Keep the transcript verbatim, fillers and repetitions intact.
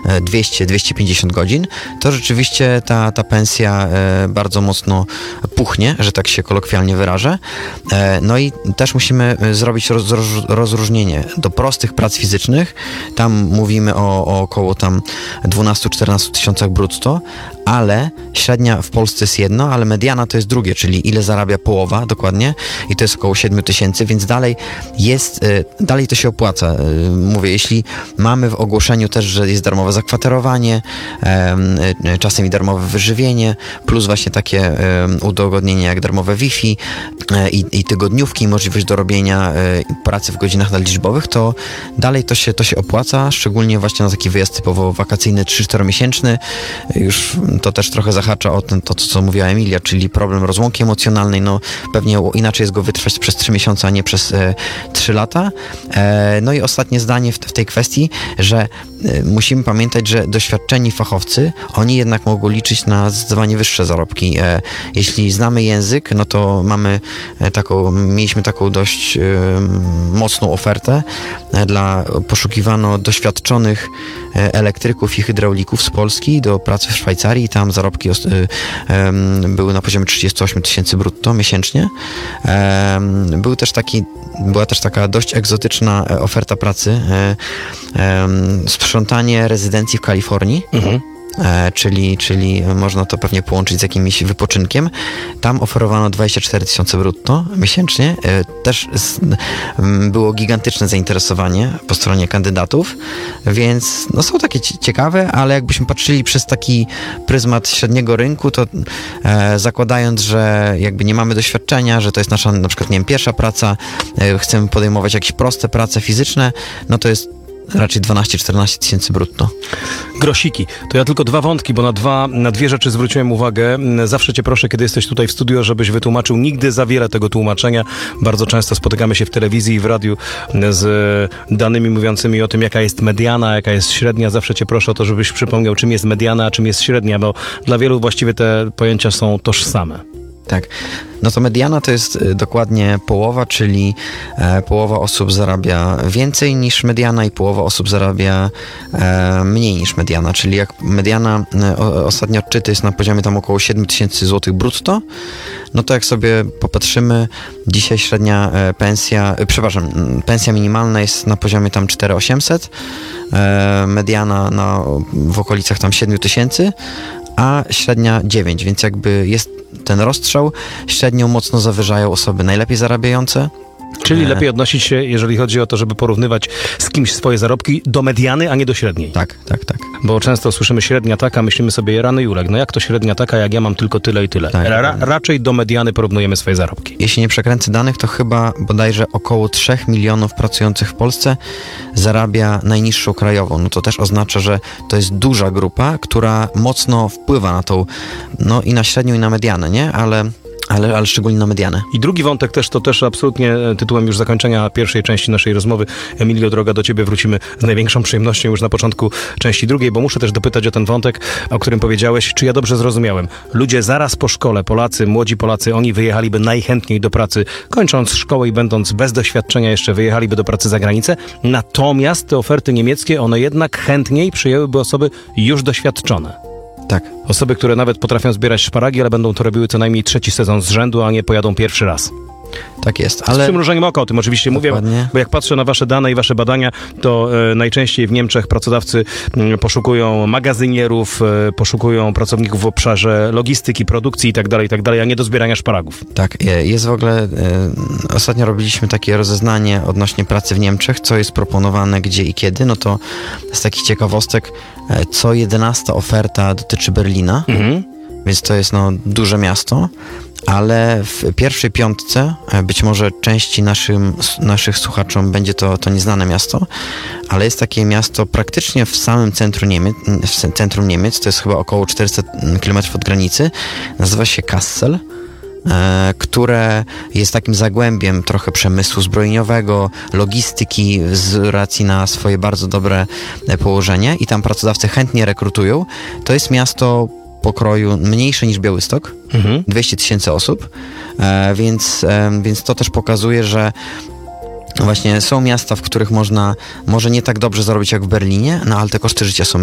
dwieście do dwustu pięćdziesięciu godzin, to rzeczywiście ta, ta pensja bardzo mocno puchnie, że tak się kolokwialnie wyrażę. No i też musimy zrobić roz, roz, rozróżnienie do prostych prac fizycznych. Tam mówimy o, o około tam dwunastu do czternastu tysiącach brutto, ale średnia w Polsce jest jedno, ale mediana to jest drugie, czyli ile zarabia połowa dokładnie i to jest około siedmiu tysięcy, więc dalej jest, dalej to się opłaca. Mówię, jeśli mamy w ogłoszeniu też, że jest darmowe zakwaterowanie, czasem i darmowe wyżywienie, plus właśnie takie udogodnienia jak darmowe Wi-Fi i, i tygodniówki, i możliwość dorobienia pracy w godzinach nadliczbowych, to dalej to się, to się opłaca, szczególnie właśnie na taki wyjazd typowo wakacyjny trzy cztery miesięczny. Już to też trochę zahacza o ten, to, co mówiła Emilia, czyli problem rozłąki emocjonalnej. No pewnie inaczej jest go wytrwać przez trzy miesiące, a nie przez e, trzy lata. E, no i ostatnie zdanie w, w tej kwestii, że e, musimy pamiętać, że doświadczeni fachowcy, oni jednak mogą liczyć na zdecydowanie wyższe zarobki. E, jeśli znamy język, no to mamy taką, mieliśmy taką dość e, mocną ofertę. E, dla poszukiwano doświadczonych e, elektryków i hydraulików z Polski do pracy w Szwajcarii. Tam zarobki os- y, y, były na poziomie trzydziestu ośmiu tysięcy brutto miesięcznie. Y, był też taki, była też taka dość egzotyczna oferta pracy. Y, y, sprzątanie rezydencji w Kalifornii. Mhm. E, czyli, czyli można to pewnie połączyć z jakimś wypoczynkiem. Tam oferowano dwadzieścia cztery tysiące brutto miesięcznie. E, też z, m, było gigantyczne zainteresowanie po stronie kandydatów, więc no, są takie c- ciekawe, ale jakbyśmy patrzyli przez taki pryzmat średniego rynku, to e, zakładając, że jakby nie mamy doświadczenia, że to jest nasza na przykład, nie wiem, pierwsza praca, e, chcemy podejmować jakieś proste prace fizyczne, no to jest raczej dwanaście do czternastu tysięcy brutto. Grosiki. To ja tylko dwa wątki, bo na dwa, na dwie rzeczy zwróciłem uwagę. Zawsze cię proszę, kiedy jesteś tutaj w studio, żebyś wytłumaczył. Nigdy za wiele tego tłumaczenia. Bardzo często spotykamy się w telewizji i w radiu z danymi mówiącymi o tym, jaka jest mediana, jaka jest średnia. Zawsze cię proszę o to, żebyś przypomniał, czym jest mediana, a czym jest średnia, bo dla wielu właściwie te pojęcia są tożsame. Tak. No to mediana to jest y, dokładnie połowa, czyli e, połowa osób zarabia więcej niż mediana i połowa osób zarabia e, mniej niż mediana, czyli jak mediana, e, o, ostatnie odczyty jest na poziomie tam około siedmiu tysięcy złotych brutto, no to jak sobie popatrzymy, dzisiaj średnia e, pensja, e, przepraszam, pensja minimalna jest na poziomie tam cztery tysiące osiemset, e, mediana na, w okolicach tam siedmiu tysięcy, a średnia dziewięć, więc jakby jest ten rozstrzał. Średnią mocno zawyżają osoby najlepiej zarabiające. Czyli e... lepiej odnosić się, jeżeli chodzi o to, żeby porównywać z kimś swoje zarobki, do mediany, a nie do średniej. Tak, tak, tak. Bo często słyszymy średnia taka, myślimy sobie, rany Julek, no jak to średnia taka, jak ja mam tylko tyle i tyle. Tak, Ra- raczej do mediany porównujemy swoje zarobki. Jeśli nie przekręcę danych, to chyba bodajże około trzech milionów pracujących w Polsce zarabia najniższą krajową. No to też oznacza, że to jest duża grupa, która mocno wpływa na tą, no i na średnią, i na medianę, nie? Ale... Ale, ale szczególnie na medianę. I drugi wątek też, to też absolutnie tytułem już zakończenia pierwszej części naszej rozmowy. Emilio, droga, do ciebie wrócimy z największą przyjemnością już na początku części drugiej, bo muszę też dopytać o ten wątek, o którym powiedziałeś. Czy ja dobrze zrozumiałem? Ludzie zaraz po szkole, Polacy, młodzi Polacy, oni wyjechaliby najchętniej do pracy, kończąc szkołę i będąc bez doświadczenia jeszcze, wyjechaliby do pracy za granicę. Natomiast te oferty niemieckie, one jednak chętniej przyjęłyby osoby już doświadczone. Tak. Osoby, które nawet potrafią zbierać szparagi, ale będą to robiły co najmniej trzeci sezon z rzędu, a nie pojadą pierwszy raz. Tak jest, ale... Z ale... przymrużeniem oka o tym oczywiście Dokładnie. mówię, bo jak patrzę na wasze dane i wasze badania, to e, najczęściej w Niemczech pracodawcy m, poszukują magazynierów, e, poszukują pracowników w obszarze logistyki, produkcji i tak dalej, i tak dalej, a nie do zbierania szparagów. Tak, jest w ogóle... E, ostatnio robiliśmy takie rozeznanie odnośnie pracy w Niemczech, co jest proponowane, gdzie i kiedy. No to z takich ciekawostek, e, co jedenasta oferta dotyczy Berlina, mhm. więc to jest no duże miasto. Ale w pierwszej piątce, być może części naszym, naszych słuchaczom będzie to, to nieznane miasto, ale jest takie miasto praktycznie w samym centrum Niemiec, w centrum Niemiec, to jest chyba około czterysta kilometrów od granicy, nazywa się Kassel, e, które jest takim zagłębiem trochę przemysłu zbrojeniowego, logistyki z racji na swoje bardzo dobre położenie i tam pracodawcy chętnie rekrutują. To jest miasto pokroju mniejsze niż Białystok, mhm. dwieście tysięcy osób, e, więc, e, więc to też pokazuje, że właśnie są miasta, w których można może nie tak dobrze zarobić jak w Berlinie, no ale te koszty życia są